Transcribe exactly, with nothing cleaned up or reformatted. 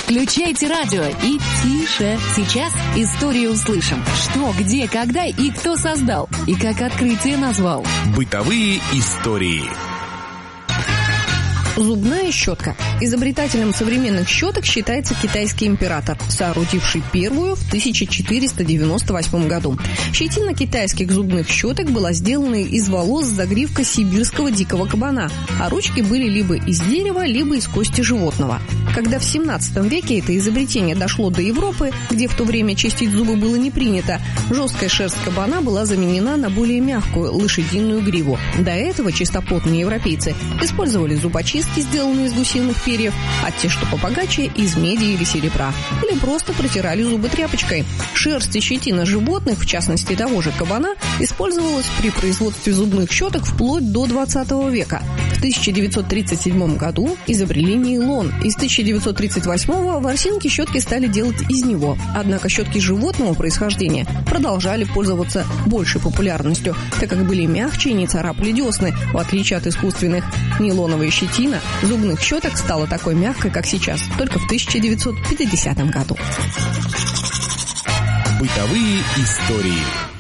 Включайте радио и тише. Сейчас историю услышим. Что, где, когда и кто создал. И как открытие назвал. Бытовые истории. Зубная щетка. Изобретателем современных щеток считается китайский император, соорудивший первую в тысяча четыреста девяносто восьмом году. Щетина китайских зубных щеток была сделана из волос загривка сибирского дикого кабана, а ручки были либо из дерева, либо из кости животного. Когда в семнадцатом веке это изобретение дошло до Европы, где в то время чистить зубы было не принято, жесткая шерсть кабана была заменена на более мягкую лошадиную гриву. До этого чистоплотные европейцы использовали зубочистки, сделанные из гусиных перьев, а те, что побогаче, из меди или серебра. Или просто протирали зубы тряпочкой. Шерсть и щетина животных, в частности того же кабана, использовалась при производстве зубных щеток вплоть до двадцатого века. В тысяча девятьсот тридцать седьмом году изобрели нейлон. Из тысяча девятьсот тридцать восьмого ворсинки щетки стали делать из него. Однако щетки животного происхождения продолжали пользоваться большей популярностью, так как были мягче и не царапали десны, в отличие от искусственных. Нейлоновая щетина зубных щеток стала такой мягкой, как сейчас, только в тысяча девятьсот пятидесятом году. Бытовые истории.